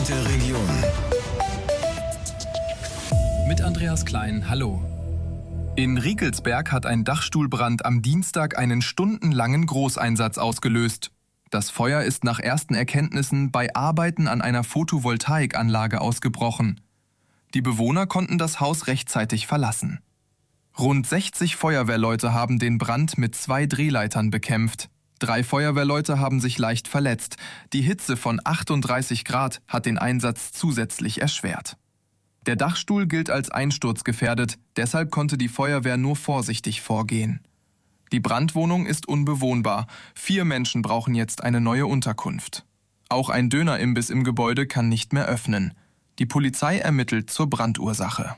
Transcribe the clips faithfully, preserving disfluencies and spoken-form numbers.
Brand der Region. Mit Andreas Klein, hallo. In Riekelsberg hat ein Dachstuhlbrand am Dienstag einen stundenlangen Großeinsatz ausgelöst. Das Feuer ist nach ersten Erkenntnissen bei Arbeiten an einer Photovoltaikanlage ausgebrochen. Die Bewohner konnten das Haus rechtzeitig verlassen. Rund sechzig Feuerwehrleute haben den Brand mit zwei Drehleitern bekämpft. Drei Feuerwehrleute haben sich leicht verletzt. Die Hitze von achtunddreißig Grad hat den Einsatz zusätzlich erschwert. Der Dachstuhl gilt als einsturzgefährdet, deshalb konnte die Feuerwehr nur vorsichtig vorgehen. Die Brandwohnung ist unbewohnbar. Vier Menschen brauchen jetzt eine neue Unterkunft. Auch ein Dönerimbiss im Gebäude kann nicht mehr öffnen. Die Polizei ermittelt zur Brandursache.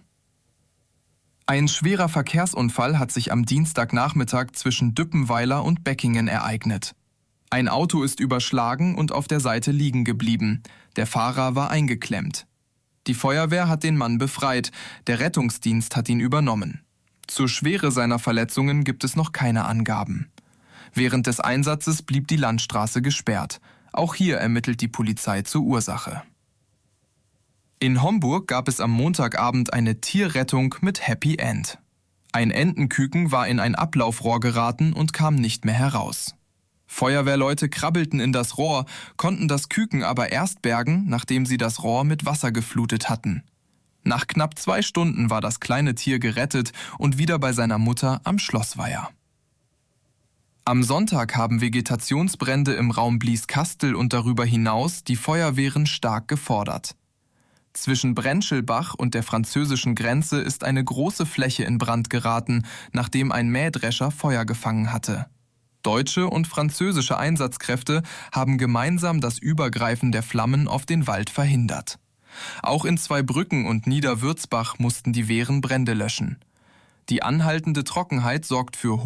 Ein schwerer Verkehrsunfall hat sich am Dienstagnachmittag zwischen Düppenweiler und Beckingen ereignet. Ein Auto ist überschlagen und auf der Seite liegen geblieben. Der Fahrer war eingeklemmt. Die Feuerwehr hat den Mann befreit, der Rettungsdienst hat ihn übernommen. Zur Schwere seiner Verletzungen gibt es noch keine Angaben. Während des Einsatzes blieb die Landstraße gesperrt. Auch hier ermittelt die Polizei zur Ursache. In Homburg gab es am Montagabend eine Tierrettung mit Happy End. Ein Entenküken war in ein Ablaufrohr geraten und kam nicht mehr heraus. Feuerwehrleute krabbelten in das Rohr, konnten das Küken aber erst bergen, nachdem sie das Rohr mit Wasser geflutet hatten. Nach knapp zwei Stunden war das kleine Tier gerettet und wieder bei seiner Mutter am Schlossweiher. Am Sonntag haben Vegetationsbrände im Raum Blieskastel und darüber hinaus die Feuerwehren stark gefordert. Zwischen Brenschelbach und der französischen Grenze ist eine große Fläche in Brand geraten, nachdem ein Mähdrescher Feuer gefangen hatte. Deutsche und französische Einsatzkräfte haben gemeinsam das Übergreifen der Flammen auf den Wald verhindert. Auch in Zweibrücken und Niederwürzbach mussten die Wehren Brände löschen. Die anhaltende Trockenheit sorgt für